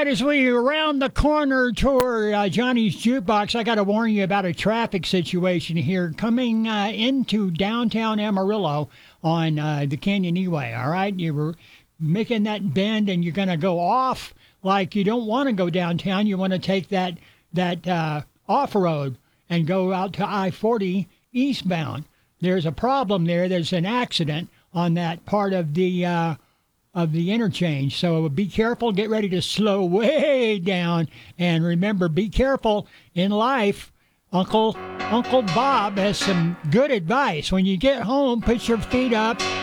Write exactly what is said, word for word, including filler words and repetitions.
right, as we round the corner toward uh, Johnny's Jukebox, I got to warn you about a traffic situation here coming uh, into downtown Amarillo on uh, the Canyon E-Way, all right? You were making that bend and you're going to go off like you don't want to go downtown. You want to take that, that uh, off-road and go out to I forty eastbound. There's a problem there. There's an accident on that part of the... Uh, of the interchange. So be careful, get ready to slow way down, and remember, be careful in life. Uncle Uncle Bob has some good advice. When you get home, put your feet up